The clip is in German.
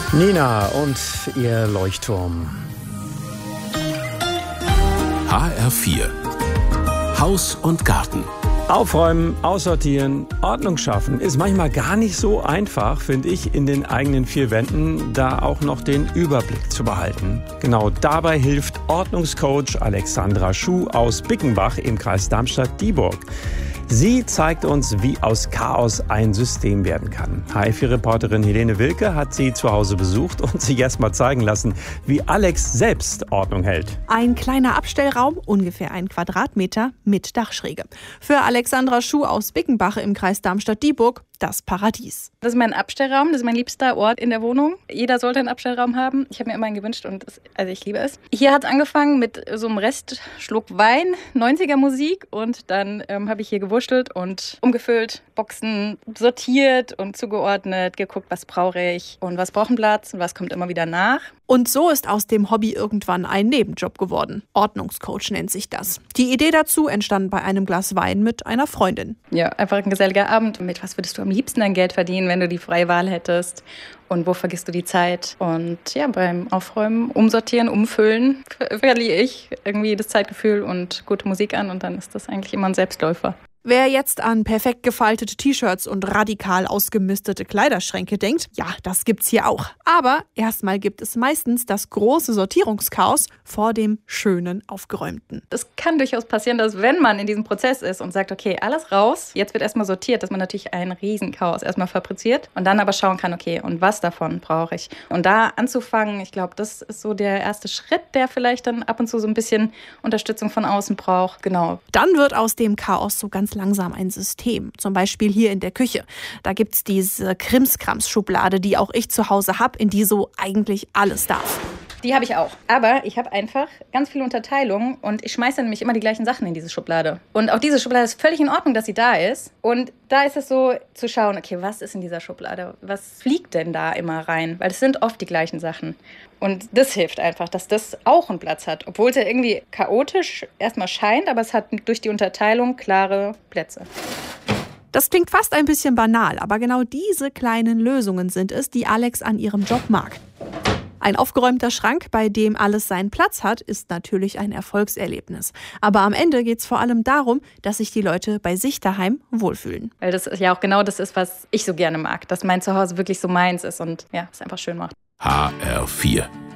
Nina und ihr Leuchtturm. HR4 Haus und Garten. Aufräumen, aussortieren, Ordnung schaffen ist manchmal gar nicht so einfach, finde ich, in den eigenen vier Wänden da auch noch den Überblick zu behalten. Genau dabei hilft Ordnungscoach Alexandra Schuh aus Bickenbach im Kreis Darmstadt-Dieburg. Sie zeigt uns, wie aus Chaos ein System werden kann. HR4-Reporterin Helene Wilke hat sie zu Hause besucht und sich erst mal zeigen lassen, wie Alex selbst Ordnung hält. Ein kleiner Abstellraum, ungefähr 1 Quadratmeter mit Dachschräge. Für Alexandra Schuh aus Bickenbach im Kreis Darmstadt-Dieburg das Paradies. Das ist mein Abstellraum, das ist mein liebster Ort in der Wohnung. Jeder sollte einen Abstellraum haben. Ich habe mir immer einen gewünscht und ich liebe es. Hier hat es angefangen mit so einem Restschluck Wein, 90er Musik und dann habe ich hier gewurschtelt und umgefüllt, Boxen sortiert und zugeordnet, geguckt, was brauche ich und was braucht einen Platz und was kommt immer wieder nach. Und so ist aus dem Hobby irgendwann ein Nebenjob geworden. Ordnungscoach nennt sich das. Die Idee dazu entstand bei einem Glas Wein mit einer Freundin. Ja, einfach ein geselliger Abend. Mit was würdest du am liebsten dein Geld verdienen, wenn du die freie Wahl hättest? Und wo vergisst du die Zeit? Und ja, beim Aufräumen, Umsortieren, Umfüllen verliere ich irgendwie das Zeitgefühl und gute Musik an und dann ist das eigentlich immer ein Selbstläufer. Wer jetzt an perfekt gefaltete T-Shirts und radikal ausgemistete Kleiderschränke denkt, ja, das gibt's hier auch. Aber erstmal gibt es meistens das große Sortierungschaos vor dem schönen Aufgeräumten. Es kann durchaus passieren, dass wenn man in diesem Prozess ist und sagt, okay, alles raus, jetzt wird erstmal sortiert, dass man natürlich ein Riesenchaos erstmal fabriziert und dann aber schauen kann, okay, und was davon brauche ich? Und da anzufangen, ich glaube, das ist so der erste Schritt, der vielleicht dann ab und zu so ein bisschen Unterstützung von außen braucht. Genau. Dann wird aus dem Chaos so ganz langsam ein System. Zum Beispiel hier in der Küche. Da gibt's diese Krimskrams-Schublade, die auch ich zu Hause habe, in die so eigentlich alles darf. Die habe ich auch. Aber ich habe einfach ganz viele Unterteilungen und ich schmeiße nämlich immer die gleichen Sachen in diese Schublade. Und auch diese Schublade ist völlig in Ordnung, dass sie da ist. Und da ist es so zu schauen, okay, was ist in dieser Schublade? Was fliegt denn da immer rein? Weil es sind oft die gleichen Sachen. Und das hilft einfach, dass das auch einen Platz hat. Obwohl es ja irgendwie chaotisch erstmal scheint, aber es hat durch die Unterteilung klare Plätze. Das klingt fast ein bisschen banal, aber genau diese kleinen Lösungen sind es, die Alex an ihrem Job mag. Ein aufgeräumter Schrank, bei dem alles seinen Platz hat, ist natürlich ein Erfolgserlebnis. Aber am Ende geht es vor allem darum, dass sich die Leute bei sich daheim wohlfühlen. Weil das ja auch genau das ist, was ich so gerne mag. Dass mein Zuhause wirklich so meins ist und ja, es einfach schön macht. HR4